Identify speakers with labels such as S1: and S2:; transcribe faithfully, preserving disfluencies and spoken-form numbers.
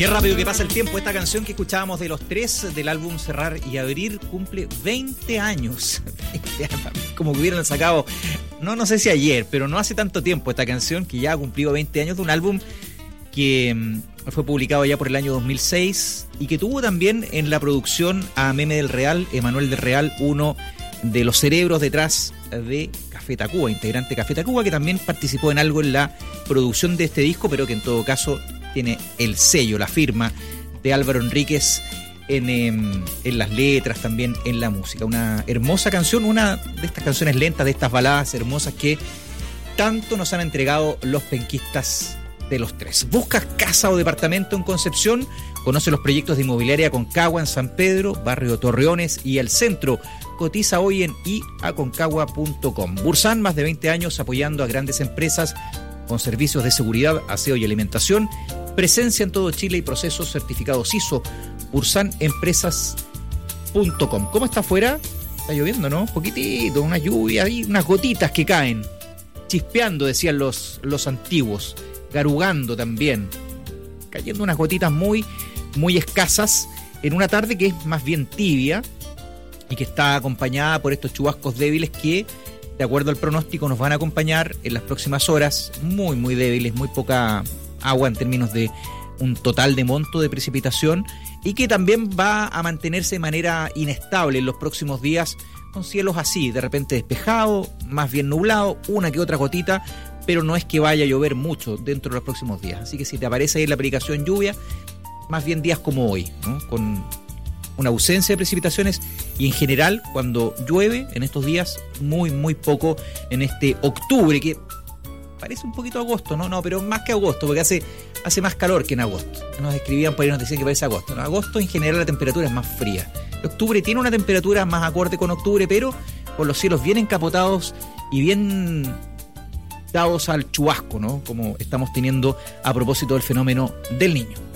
S1: Qué rápido que pasa el tiempo. Esta canción que escuchábamos de Los Tres del álbum Cerrar y Abrir cumple veinte años. Como que hubieran sacado, no, no sé si ayer, pero no hace tanto tiempo esta canción que ya ha cumplido veinte años, de un álbum que mmm, fue publicado ya por el año dos mil seis y que tuvo también en la producción a Meme del Real, Emanuel del Real, uno de los cerebros detrás de Café Tacuba, integrante de Café Tacuba, que también participó en algo en la producción de este disco, pero que en todo caso tiene el sello, la firma de Álvaro Enríquez en, eh, en las letras, también en la música. Una hermosa canción, una de estas canciones lentas, de estas baladas hermosas que tanto nos han entregado los penquistas de Los Tres. ¿Buscas casa o departamento en Concepción? Conoce los proyectos de Inmobiliaria Aconcagua en San Pedro, Barrio Torreones y el Centro. Cotiza hoy en i aconcagua punto com. Bursan, más de veinte años apoyando a grandes empresas con servicios de seguridad, aseo y alimentación. Presencia en todo Chile y procesos certificados I S O. bursan empresas punto com. ¿Cómo está afuera? Está lloviendo, ¿no? Un poquitito, una lluvia y unas gotitas que caen. Chispeando, decían los, los antiguos. Garugando también. Cayendo unas gotitas muy, muy escasas en una tarde que es más bien tibia y que está acompañada por estos chubascos débiles que, de acuerdo al pronóstico, nos van a acompañar en las próximas horas. Muy, muy débiles, muy poca agua en términos de un total de monto de precipitación, y que también va a mantenerse de manera inestable en los próximos días, con cielos así, de repente despejado, más bien nublado, una que otra gotita, pero no es que vaya a llover mucho dentro de los próximos días. Así que si te aparece ahí la aplicación lluvia, más bien días como hoy, ¿no? Con una ausencia de precipitaciones, y en general cuando llueve en estos días muy muy poco en este octubre, que parece un poquito agosto, no, no, pero más que agosto, porque hace, hace más calor que en agosto. Nos escribían por ahí, nos decían que parece agosto. En agosto en general la temperatura es más fría. Octubre tiene una temperatura más acorde con octubre, pero con los cielos bien encapotados y bien dados al chubasco, ¿no? Como estamos teniendo a propósito del fenómeno del Niño.